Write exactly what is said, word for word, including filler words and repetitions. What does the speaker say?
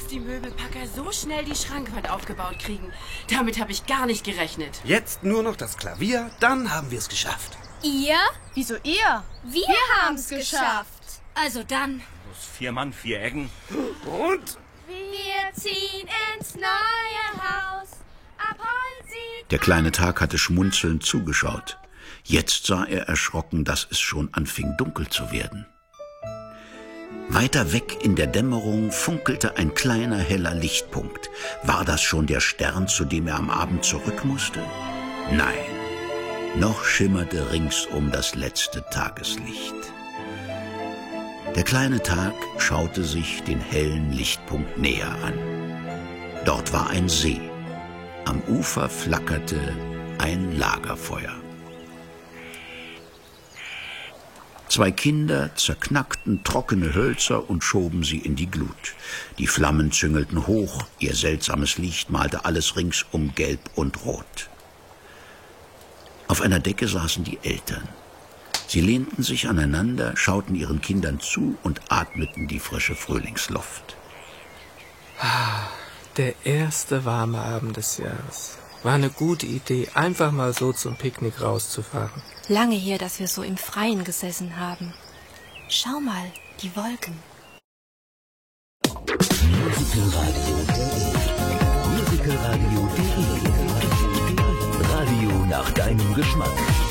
die Möbelpacker so schnell die Schrankwand aufgebaut kriegen. Damit habe ich gar nicht gerechnet. Jetzt nur noch das Klavier, dann haben wir es geschafft. Ihr? Wieso ihr? Wir, wir haben's geschafft. Also dann. Bloß vier Mann, vier Ecken. Und? Wir ziehen ins neue Haus. Ab heute sieht Der kleine Tag hatte schmunzelnd zugeschaut. Jetzt sah er erschrocken, dass es schon anfing, dunkel zu werden. Weiter weg in der Dämmerung funkelte ein kleiner, heller Lichtpunkt. War das schon der Stern, zu dem er am Abend zurück musste? Nein, noch schimmerte ringsum das letzte Tageslicht. Der kleine Tag schaute sich den hellen Lichtpunkt näher an. Dort war ein See. Am Ufer flackerte ein Lagerfeuer. Zwei Kinder zerknackten trockene Hölzer und schoben sie in die Glut. Die Flammen züngelten hoch, ihr seltsames Licht malte alles ringsum gelb und rot. Auf einer Decke saßen die Eltern. Sie lehnten sich aneinander, schauten ihren Kindern zu und atmeten die frische Frühlingsluft. Der erste warme Abend des Jahres. War eine gute Idee, einfach mal so zum Picknick rauszufahren. Lange her, dass wir so im Freien gesessen haben. Schau mal, die Wolken. Musicalradio.de Musicalradio.de Radio nach deinem Geschmack.